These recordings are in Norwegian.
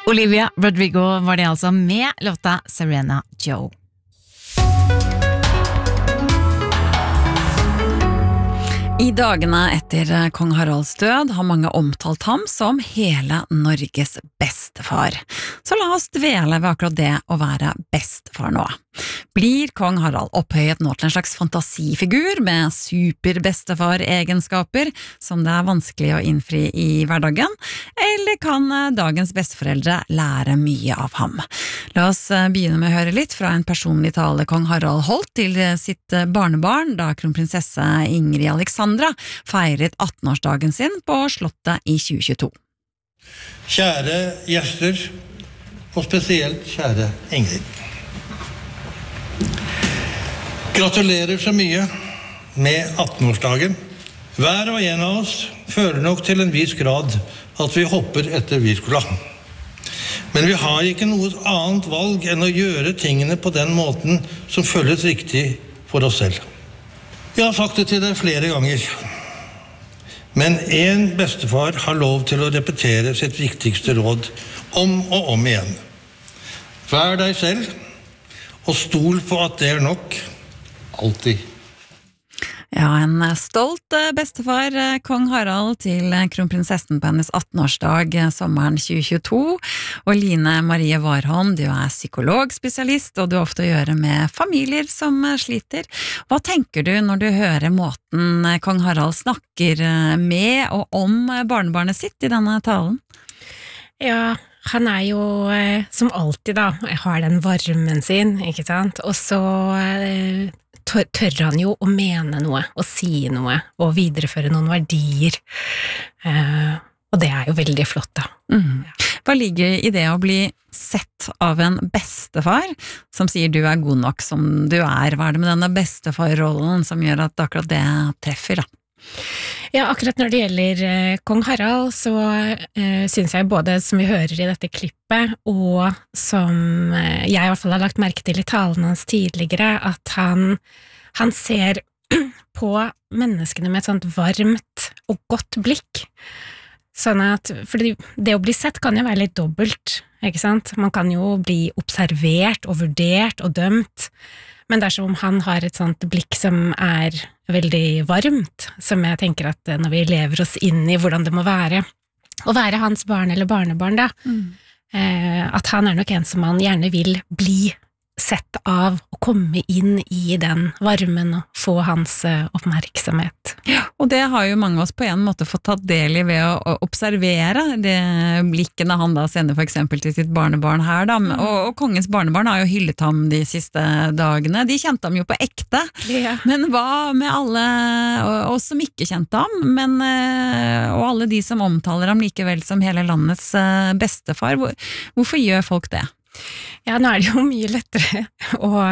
Olivia Rodrigo var det altså med låta Serena Joe. I dagene etter kong Haralds død har mange omtalt ham som hele Norges bestefar. Så la oss dvele ved akkurat det å være bestefar nå. Blir kong Harald opphøyet nå til en slags fantasifigur med superbestefar-egenskaper som det er vanskelig å innfri i hverdagen, eller kan dagens besteforeldre lære mye av ham? La oss begynne med å høre litt fra en personlig tale kong Harald holdt til sitt barnebarn da kronprinsesse Ingrid Alexandra feiret 18-årsdagen sin på slottet i 2022. Kjære gjester, og spesielt kjære Ingrid. Gratulerer så mye med 18-årsdagen. Hver og en av oss føler nok til en viss grad at vi hopper etter Wirkola. Men vi har ikke noe annet valg enn å gjøre tingene på den måten som føles riktig for oss selv. Jeg har sagt det til deg flere ganger, men en bestefar har lov til å repetere sitt viktigste råd om og om igjen. Vær deg selv, og stol på at det er nok, alltid. Ja, en stolt bestefar, kong Harald, til kronprinsessen på hennes 18-årsdag sommeren 2022. Og Line Marie Warholm, du er psykologspesialist, og du har ofte å gjøre med familier som sliter. Hva tenker du når du hører måten kong Harald snakker med og om barnebarnet sitt i denne talen? Ja, han er jo som alltid da, har den varmen sin, ikke sant? Og så tør han jo å mene noe, og si noe, og videreføre noen verdier. Og det er jo veldig flott da. Hva ligger i det å bli sett av en bestefar som sier du er god nok som du er? Hva er det med denne bestefarrollen som gjør at akkurat det treffer da? Ja, akkurat når det gjelder kong Harald, så synes jeg både som vi hører i dette klippet, og som jeg i hvert fall har lagt merke til i talen hans tidligere, at han ser på menneskene med et sånt varmt og godt blikk. Sånn at, fordi det å bli sett kan jo være litt dobbelt, ikke sant? Man kan jo bli observert og vurdert og dømt, men det er som om han har et sånt blikk som er veldig varmt, som jeg tenker at når vi lever oss inn i hvordan det må være, å være hans barn eller barnebarn da, at han er nok en som man gjerne vil bli sett av og komme inn i den varmen og få hans oppmerksomhet. Ja, og det har jo mange av oss på en måte fått tatt del i ved å observere det blikkene han da sender for eksempel til sitt barnebarn her da, og kongens barnebarn har jo hyllet ham de siste dagene. De kjente ham jo på ekte, men hva med alle oss som ikke kjente ham, men, og alle de som omtaler ham likevel som hele landets bestefar? Hvorfor gjør folk det? Ja, nå er det jo mye lettere å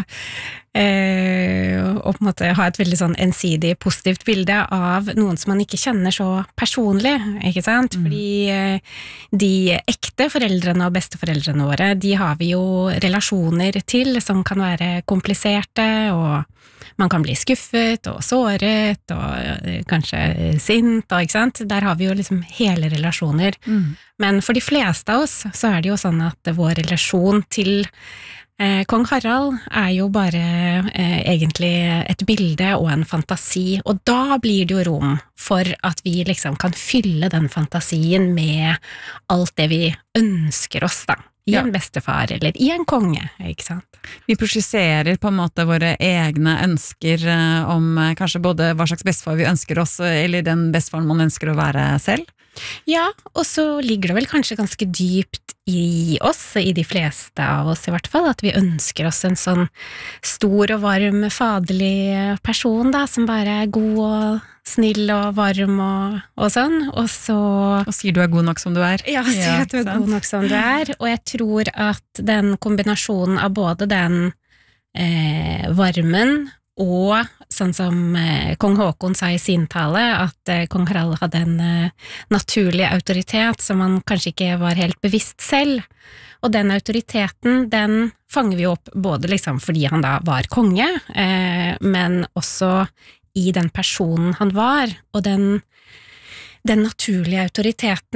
på en måte ha et veldig sånn ensidig positivt bilde av noen som man ikke kjenner så personlig, ikke sant? Fordi de ekte foreldrene og besteforeldrene våre, de har vi jo relasjoner til som kan være kompliserte, og man kan bli skuffet og såret og kanskje sint, og, ikke sant? Der har vi jo liksom hele relasjoner. Men for de fleste av oss så er det jo sånn at vår relasjon til kong Harald er jo bare egentlig et bilde og en fantasi, og da blir det jo rom for at vi liksom kan fylle den fantasien med alt det vi ønsker oss da, i en bestefar eller i en konge, ikke sant? Vi prosesserer på en måte våre egne ønsker om kanskje både hva slags bestefar vi ønsker oss, eller den bestefaren man ønsker å være selv. Ja, og så ligger det vel kanskje ganske dypt i oss, i de fleste av oss i hvert fall, at vi ønsker oss en sånn stor og varm, faderlig person da, som bare er god og snill og varm og sånn, og så... Og sier du er god nok som du er. Ja, sier at du er god nok som du er, og jeg tror at den kombinasjonen av både den varmen og sånn som kong Håkon sa i sin tale, at kong Harald hadde en naturlig autoritet som han kanskje ikke var helt bevisst selv. Og den autoriteten, den fanger vi opp både liksom fordi han da var konge, men også i den personen han var, og den naturlige autoriteten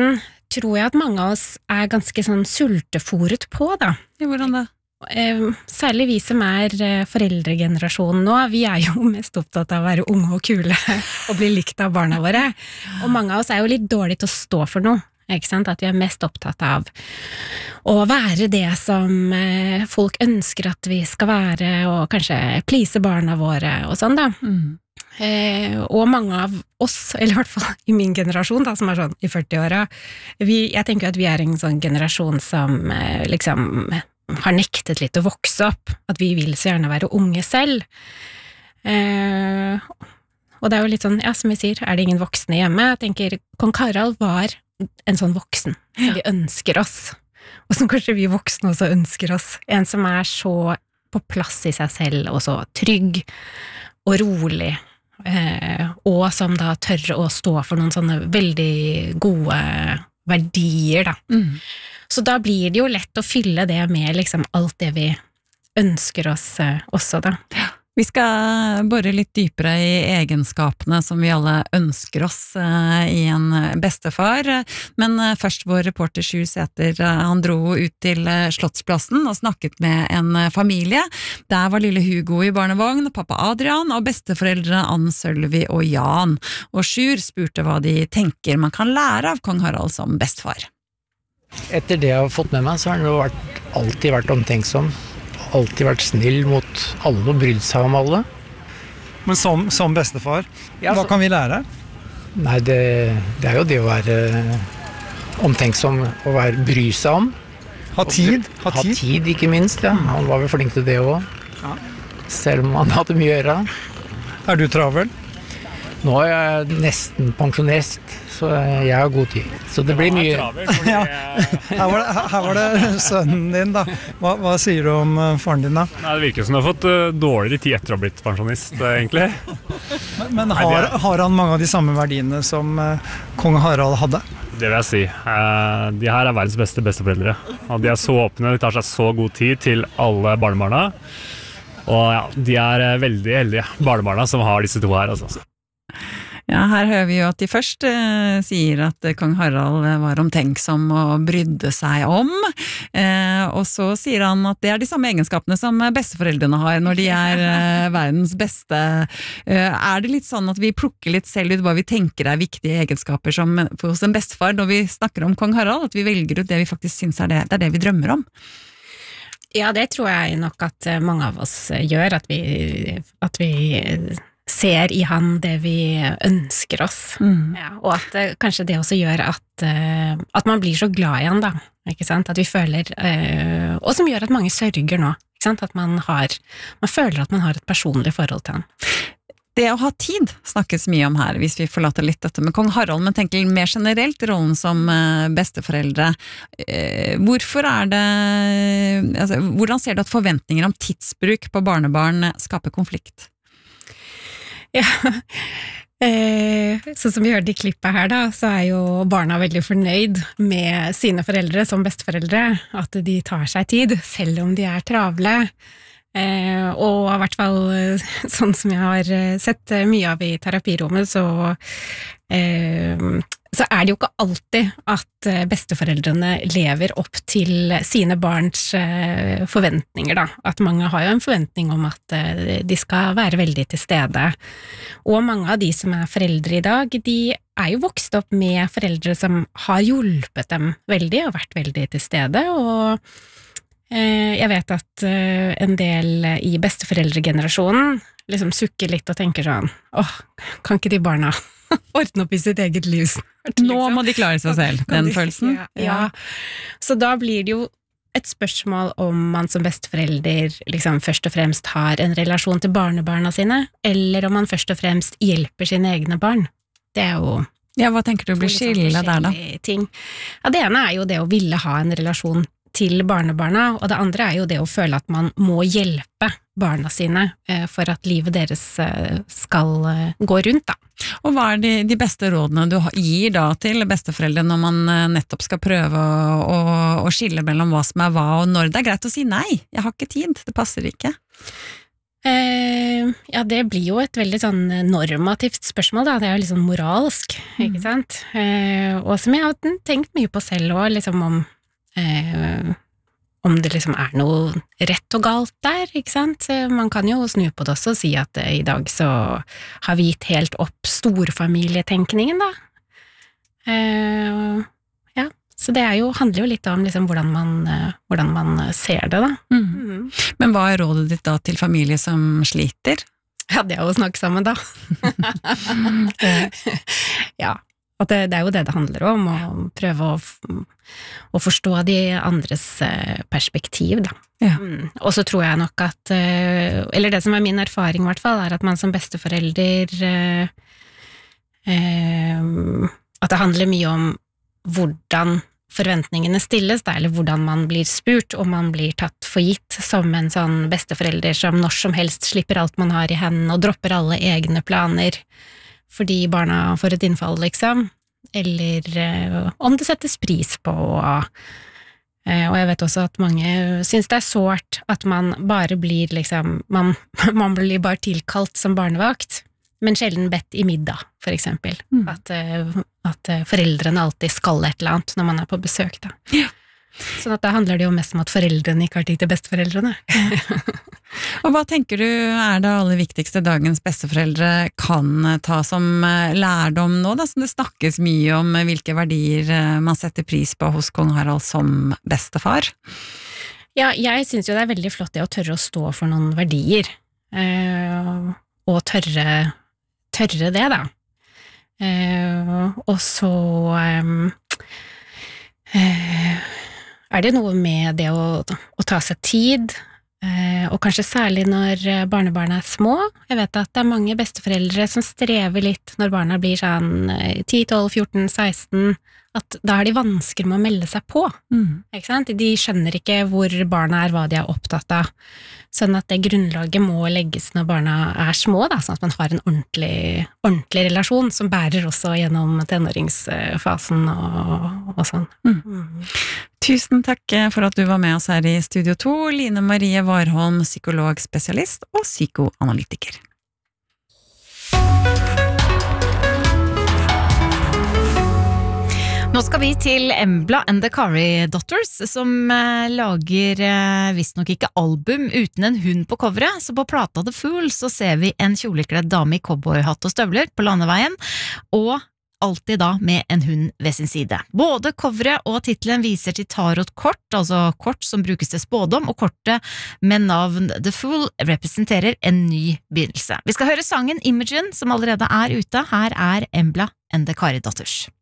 tror jeg at mange av oss ganske sånn sultefòret på, da. Ja, hvordan det? Særlig vi som foreldregenerasjonen nå, vi jo mest opptatt av å være unge og kule og bli likt av barna våre. Og mange av oss jo litt dårlig til å stå for noe, ikke sant? At vi mest opptatt av å være det som folk ønsker at vi skal være, og kanskje please barna våre og sånn da. Og mange av oss, eller i hvert fall i min generasjon da, som sånn i 40-åra, jeg tenker at vi en sånn generasjon som liksom har nektet litt å vokse opp, at vi vil så gjerne være unge selv. Og det jo litt sånn, ja, som vi sier, det ingen voksne hjemme? Jeg tenker, kong Harald var en sånn voksen som vi ønsker oss, og som kanskje vi voksne også ønsker oss. En som så på plass i seg selv, og så trygg og rolig, og som da tør å stå for noen sånne veldig gode verdier, da. Så da blir det jo lett å fylle det med liksom alt det vi ønsker oss også, da. Vi skal bore litt dypere i egenskapene som vi alle ønsker oss i en bestefar, men først vår reporter Sjur Sæther, han dro ut til Slottsplassen og snakket med en familie. Der var lille Hugo i barnevogn, pappa Adrian og besteforeldre Ann, Sølvi og Jan. Og Sjur spurte hva de tenker man kan lære av kong Harald som bestefar. Etter det jeg har fått med meg, så har han jo alltid vært omtenksom, alltid vært snill mot alle og brydd seg om alle. Men som bestefar, Ja, hva kan vi lære? Nei, det jo det å være omtenksom og bry seg om. Ha tid? Ha tid, ikke minst, ja. Han var vel flink til det også. Ja. Selv om han hadde mye å gjøre. Du travel? Nå jeg nesten pensjonist, så jeg har god tid. Så det blir mye... Ja, her var det sønnen din da. Hva sier du om faren din da? Nei, det virker som du har fått dårligere tid etter å ha blitt pensjonist, egentlig. Men har han mange av de samme verdiene som kong Harald hadde? Det vil jeg si. De her verdens beste besteforeldre. Og de så åpne, de tar seg så god tid til alle barnebarna. Og ja, de veldig heldige barnebarna som har disse to her, altså. Ja, her hører vi jo at de først sier at kong Harald var omtenksom og brydde seg om, og så sier han at det de samme egenskapene som besteforeldrene har når de verdens beste. Det litt sånn at vi plukker litt selv ut hva vi tenker viktige egenskaper som, hos en bestefar når vi snakker om kong Harald, at vi velger ut det vi faktisk synes det det vi drømmer om? Ja, det tror jeg nok at mange av oss gjør, at vi ser i han det vi ønsker oss, ja, og at kanskje det også gjør at man blir så glad i han da, ikke sant? At vi føler, og som gjør at mange sørger nå, ikke sant? At man føler at man har et personlig forhold til han. Det å ha tid snakkes mye om her, hvis vi forlater litt dette med kong Harald, men tenker mer generelt rollen som besteforeldre. Hvorfor hvordan ser du at forventninger om tidsbruk på barnebarn skaper konflikt? Ja, sånn som vi hørte i klippet her da, så jo barna veldig fornøyd med sine foreldre som besteforeldre, at de tar seg tid, selv om de travle. Og i hvert fall sånn som jeg har sett mye av i terapirommet, så det jo ikke alltid at besteforeldrene lever opp til sine barns forventninger da. At mange har jo en forventning om at de skal være veldig til stede. Og mange av de som foreldre i dag, de jo vokst opp med foreldre som har hjulpet dem veldig og vært veldig til stede, og jeg vet at en del i besteforeldregenerasjonen liksom sukker litt og tenker sånn, kan ikke de barna ordne opp i sitt eget liv snart? Nå må de klare seg selv, den følelsen. Ja, så da blir det jo et spørsmål om man som besteforelder liksom først og fremst har en relasjon til barnebarna sine, eller om man først og fremst hjelper sine egne barn. Det jo... Ja, hva tenker du blir skille der da? Ting. Ja, det ene jo det å ville ha en relasjon til barnebarna, og det andre jo det å føle at man må hjelpe barna sine for at livet deres skal gå rundt da. Og hva de beste rådene du gir da til besteforeldre når man nettopp skal prøve å skille mellom hva som hva, og når det greit å si nei, jeg har ikke tid, det passer ikke? Ja, det blir jo et veldig sånn normativt spørsmål, da. Det er jo litt sånn moralsk, ikke sant? Og som jeg har tenkt mye på selv også, liksom om det liksom er noe rett og galt der, ikke sant? Man kan jo snu på det også og si at i dag så har vi gitt helt opp storfamilietenkningen, da. Ja, så det handler jo litt om liksom hvordan man ser det, da. Men hva er rådet ditt da til familie som sliter? Ja, det å snakke sammen, da. Ja, at det er jo det handler om, å prøve å forstå de andres perspektiv, da. Ja. Og så tror jeg nok at, eller det som er min erfaring i hvert fall, er at man som besteforelder, at det handler mye om hvordan forventningene stilles, da, eller hvordan man blir spurt, og man blir tatt for gitt som en sånn besteforelder som når som helst slipper alt man har i hendene og dropper alle egne planer fordi barna får et innfall, liksom, eller om det settes pris på, og jeg vet også at mange synes det er sårt at man bare blir liksom, man blir bare tilkalt som barnevakt, men sjelden bedt i middag, for eksempel. At foreldrene alltid skal et eller annet når man er på besøk, da. Ja. Sånn at da handler det jo mest om at foreldrene ikke har tid til besteforeldrene. Og hva tenker du er det aller viktigste dagens besteforeldre kan ta som lærdom nå, da, som det snakkes mye om hvilke verdier man setter pris på hos kong Harald som bestefar? Ja, jeg synes jo det er veldig flott det å tørre å stå for noen verdier, og tørre det, da. Og så er det noe med det å ta seg tid, og kanskje særlig når barnebarna er små. Jeg vet at det er mange besteforeldre som strever litt når barna blir sånn 10, 12, 14, 16, at da har de vansker med å melde seg på. Ikke sant? De skjønner ikke hvor barna er, hva de er opptatt av. Sånn at det grunnlaget må legges når barna er små, da, sånn at man har en ordentlig relasjon som bærer også gjennom tenåringsfasen og sånn. Tusen takk for at du var med oss her i Studio 2, Line Marie Warholm, psykologspesialist og psykoanalytiker. Nå skal vi til Embla and the Kari Daughters, som lager visstnok ikke album uten en hund på coveret, så på plata The Fool så ser vi en kjolekledd dame i cowboyhatt og støvler på landeveien, og alltid da med en hund ved sin side. Både coveret og titlen viser til tarotkort, altså kort som brukes til spådom, og kortet med navn The Fool representerer en ny begynnelse. Vi skal høre sangen Imogen, som allerede er ute. Her er Embla and the Kari Daughters.